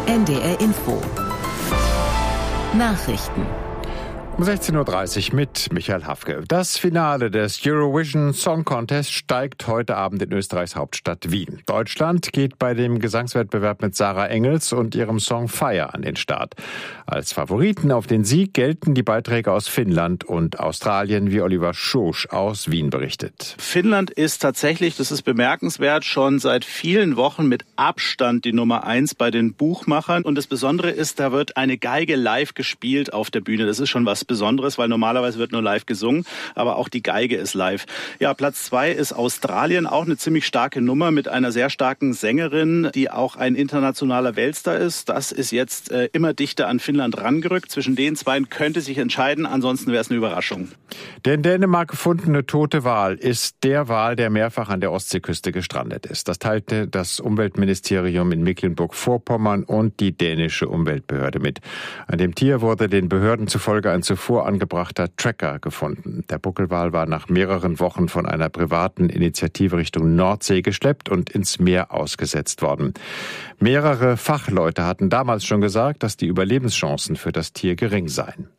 NDR Info. Nachrichten. Um 16.30 Uhr mit Michael Hafke. Das Finale des Eurovision Song Contest steigt heute Abend in Österreichs Hauptstadt Wien. Deutschland geht bei dem Gesangswettbewerb mit Sarah Engels und ihrem Song Fire an den Start. Als Favoriten auf den Sieg gelten die Beiträge aus Finnland und Australien, wie Oliver Schosch aus Wien berichtet. Finnland ist tatsächlich, das ist bemerkenswert, schon seit vielen Wochen mit Abstand die Nummer 1 bei den Buchmachern. Und das Besondere ist, da wird eine Geige live gespielt auf der Bühne. Das ist schon was Besonderes, weil normalerweise wird nur live gesungen, aber auch die Geige ist live. Ja, Platz 2 ist Australien, auch eine ziemlich starke Nummer mit einer sehr starken Sängerin, die auch ein internationaler Weltstar ist. Das ist jetzt immer dichter an Finnland rangerückt. Zwischen den zwei könnte sich entscheiden, ansonsten wäre es eine Überraschung. Der in Dänemark gefundene tote Wal ist der Wal, der mehrfach an der Ostseeküste gestrandet ist. Das teilte das Umweltministerium in Mecklenburg-Vorpommern und die dänische Umweltbehörde mit. An dem Tier wurde den Behörden zufolge ein zuvor angebrachter Tracker gefunden. Der Buckelwal war nach mehreren Wochen von einer privaten Initiative Richtung Nordsee geschleppt und ins Meer ausgesetzt worden. Mehrere Fachleute hatten damals schon gesagt, dass die Überlebenschancen für das Tier gering seien.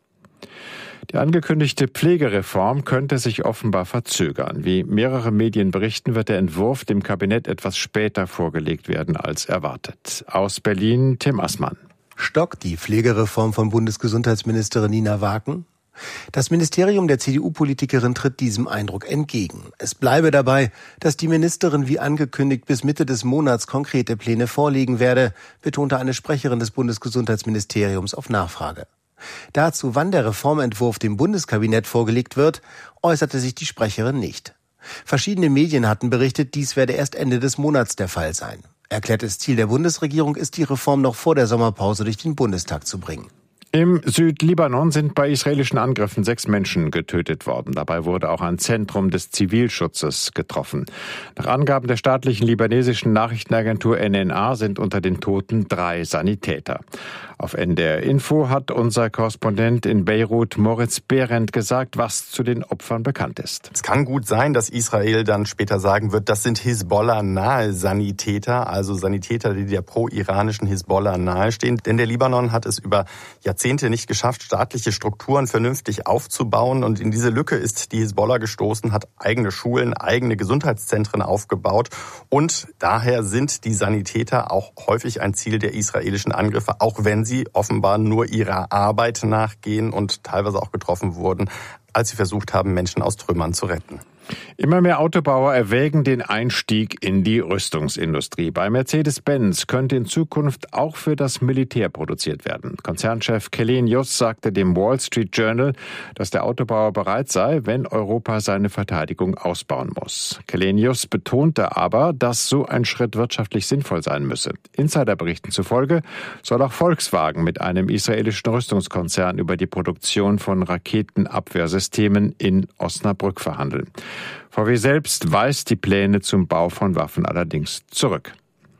Die angekündigte Pflegereform könnte sich offenbar verzögern. Wie mehrere Medien berichten, wird der Entwurf dem Kabinett etwas später vorgelegt werden als erwartet. Aus Berlin, Tim Assmann. Stockt die Pflegereform von Bundesgesundheitsministerin Nina Wagen? Das Ministerium der CDU-Politikerin tritt diesem Eindruck entgegen. Es bleibe dabei, dass die Ministerin wie angekündigt bis Mitte des Monats konkrete Pläne vorlegen werde, betonte eine Sprecherin des Bundesgesundheitsministeriums auf Nachfrage. Dazu, wann der Reformentwurf dem Bundeskabinett vorgelegt wird, äußerte sich die Sprecherin nicht. Verschiedene Medien hatten berichtet, dies werde erst Ende des Monats der Fall sein. Erklärtes Ziel der Bundesregierung ist, die Reform noch vor der Sommerpause durch den Bundestag zu bringen. Im Südlibanon sind bei israelischen Angriffen 6 Menschen getötet worden. Dabei wurde auch ein Zentrum des Zivilschutzes getroffen. Nach Angaben der staatlichen libanesischen Nachrichtenagentur NNA sind unter den Toten 3 Sanitäter. Auf NDR Info hat unser Korrespondent in Beirut, Moritz Behrendt, gesagt, was zu den Opfern bekannt ist. Es kann gut sein, dass Israel dann später sagen wird, das sind Hisbollah-nahe Sanitäter, also Sanitäter, die der pro-iranischen Hisbollah nahestehen. Denn der Libanon hat es über Jahrzehnte nicht geschafft, staatliche Strukturen vernünftig aufzubauen. Und in diese Lücke ist die Hisbollah gestoßen, hat eigene Schulen, eigene Gesundheitszentren aufgebaut. Und daher sind die Sanitäter auch häufig ein Ziel der israelischen Angriffe, auch wenn sie offenbar nur ihrer Arbeit nachgehen und teilweise auch getroffen wurden, als sie versucht haben, Menschen aus Trümmern zu retten. Immer mehr Autobauer erwägen den Einstieg in die Rüstungsindustrie. Bei Mercedes-Benz könnte in Zukunft auch für das Militär produziert werden. Konzernchef Källenius sagte dem Wall Street Journal, dass der Autobauer bereit sei, wenn Europa seine Verteidigung ausbauen muss. Källenius betonte aber, dass so ein Schritt wirtschaftlich sinnvoll sein müsse. Insiderberichten zufolge soll auch Volkswagen mit einem israelischen Rüstungskonzern über die Produktion von Raketenabwehrsystemen in Osnabrück verhandeln. VW selbst weist die Pläne zum Bau von Waffen allerdings zurück.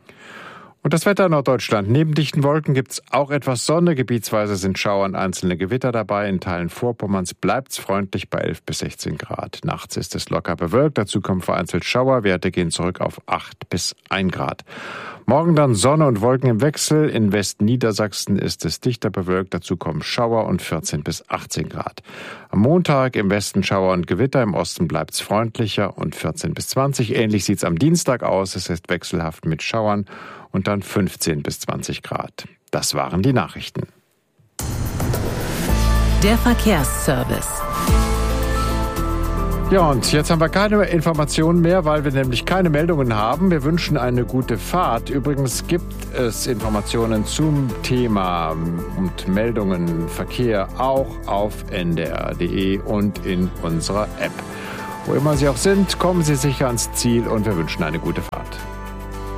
Und das Wetter in Norddeutschland. Neben dichten Wolken gibt's auch etwas Sonne. Gebietsweise sind Schauer und einzelne Gewitter dabei. In Teilen Vorpommerns bleibt's freundlich bei 11 bis 16 Grad. Nachts ist es locker bewölkt. Dazu kommen vereinzelt Schauer. Werte gehen zurück auf 8 bis 1 Grad. Morgen dann Sonne und Wolken im Wechsel. In Westniedersachsen ist es dichter bewölkt. Dazu kommen Schauer und 14 bis 18 Grad. Am Montag im Westen Schauer und Gewitter. Im Osten bleibt's freundlicher und 14 bis 20. Ähnlich sieht's am Dienstag aus. Es ist wechselhaft mit Schauern und dann 15 bis 20 Grad. Das waren die Nachrichten. Der Verkehrsservice. Ja, und jetzt haben wir keine Informationen mehr, weil wir nämlich keine Meldungen haben. Wir wünschen eine gute Fahrt. Übrigens gibt es Informationen zum Thema und Meldungen Verkehr auch auf ndr.de und in unserer App. Wo immer Sie auch sind, kommen Sie sicher ans Ziel und wir wünschen eine gute Fahrt.